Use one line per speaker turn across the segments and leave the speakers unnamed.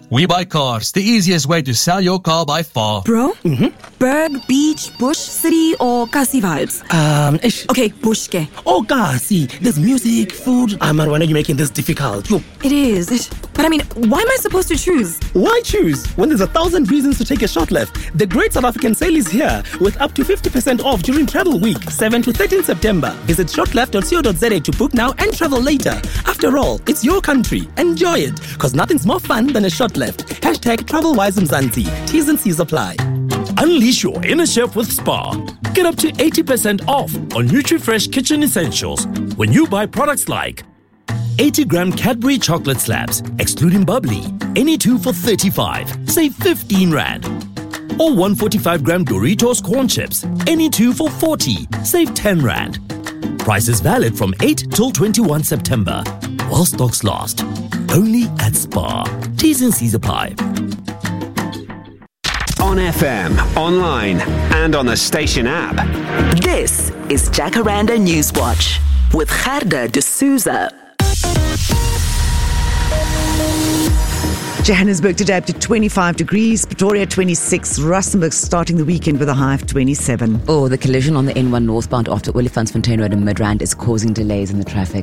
We Buy Cars, the easiest way to sell your car by far.
Bro? Berg, beach, bush, city or Kasi vibes? Okay, bush ke.
Oh, Kasi, there's music, food. Marwan, why are you making this difficult? Look.
It is. But I mean, why am I supposed to choose?
Why choose when there's 1,000 reasons to take a short left? The Great South African Sale is here with up to 50% off during Travel Week, 7 to 13 September. Visit shortleft.co.za to book now and travel later. After all, it's your country. Enjoy it, because nothing's more fun than a short left. Hashtag TravelWise Mzansi. T's and C's apply.
Unleash your inner chef with Spar. Get up to 80% off on NutriFresh kitchen essentials when you buy products like 80-gram Cadbury chocolate slabs, excluding bubbly, any two for 35, save 15 Rand. Or 145-gram Doritos corn chips, any two for 40, save 10 Rand. Prices valid from 8 till 21 September. While stocks last. Only at Spar. T's and C's apply.
On FM, online, and on the station app.
This is Jacaranda Newswatch with Gerda de Souza.
Johannesburg today up to 25 degrees, Pretoria 26, Rustenburg starting the weekend with a high of 27.
Oh, the collision on the N1 northbound after Olifantsfontein Road in Midrand is causing delays in the traffic.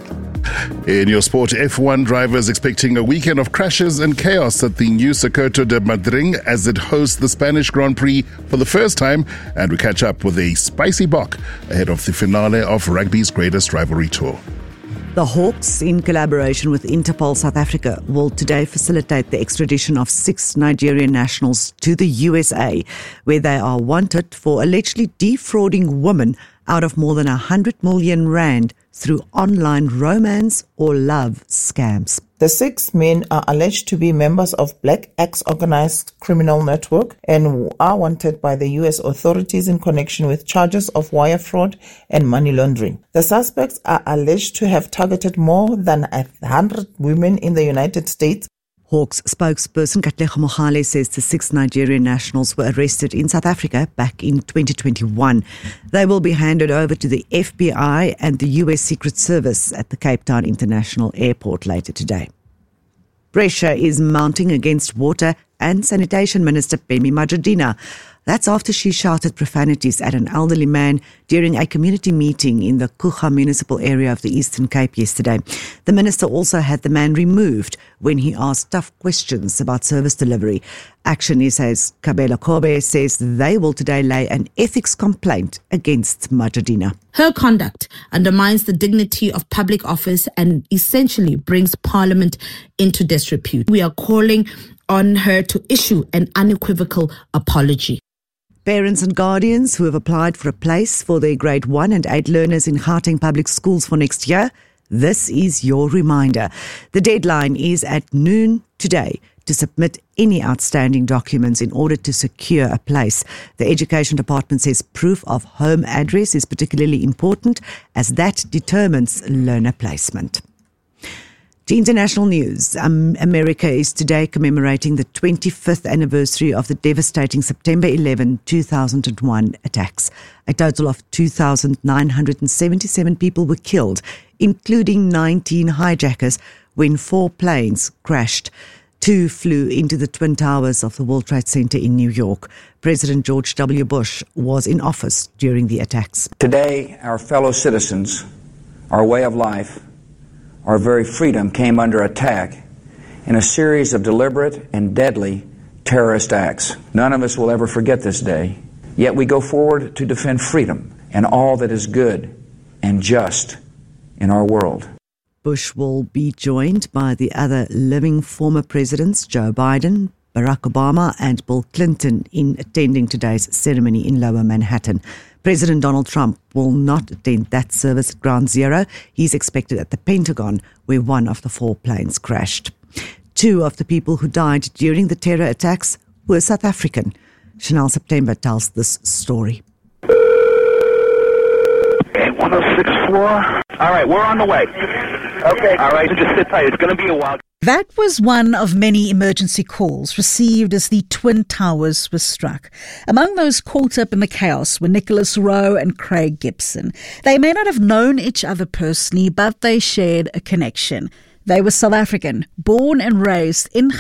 In your sport, F1 drivers expecting a weekend of crashes and chaos at the new Circuito de Madrid as it hosts the Spanish Grand Prix for the first time. And we catch up with a spicy Bok ahead of the finale of rugby's greatest rivalry tour.
The Hawks, in collaboration with Interpol South Africa, will today facilitate the extradition of 6 Nigerian nationals to the USA, where they are wanted for allegedly defrauding women out of more than 100 million rand through online romance or love scams.
The 6 men are alleged to be members of Black Axe organized criminal network and are wanted by the U.S. authorities in connection with charges of wire fraud and money laundering. The suspects are alleged to have targeted more than 100 women in the United States.
Hawks spokesperson Katlego Mogale says the 6 Nigerian nationals were arrested in South Africa back in 2021. They will be handed over to the FBI and the US Secret Service at the Cape Town International Airport later today. Pressure is mounting against Water and Sanitation Minister Phemi Majadina. That's after she shouted profanities at an elderly man during a community meeting in the Kucha municipal area of the Eastern Cape yesterday. The minister also had the man removed when he asked tough questions about service delivery. Action SA's Kabela Kobe says they will today lay an ethics complaint against Majadina.
Her conduct undermines the dignity of public office and essentially brings Parliament into disrepute. We are calling on her to issue an unequivocal apology.
Parents and guardians who have applied for a place for their grade 1 and 8 learners in Gauteng public schools for next year, this is your reminder. The deadline is at noon today to submit any outstanding documents in order to secure a place. The Education Department says proof of home address is particularly important as that determines learner placement. To international news, America is today commemorating the 25th anniversary of the devastating September 11, 2001 attacks. A total of 2,977 people were killed, including 19 hijackers, when 4 planes crashed. 2 flew into the Twin Towers of the World Trade Center in New York. President George W. Bush was in office during the attacks.
Today, our fellow citizens, our way of life, our very freedom came under attack in a series of deliberate and deadly terrorist acts. None of us will ever forget this day, yet we go forward to defend freedom and all that is good and just in our world.
Bush will be joined by the other living former presidents, Joe Biden, Barack Obama and Bill Clinton, in attending today's ceremony in Lower Manhattan. President Donald Trump will not attend that service at Ground Zero. He's expected at the Pentagon, where one of the 4 planes crashed. 2 of the people who died during the terror attacks were South African. Chanel September tells this story.
1064. All right, we're on the way. Okay. All right, so just sit tight. It's going to be a while.
That was one of many emergency calls received as the Twin Towers were struck. Among those caught up in the chaos were Nicholas Rowe and Craig Gibson. They may not have known each other personally, but they shared a connection. They were South African, born and raised in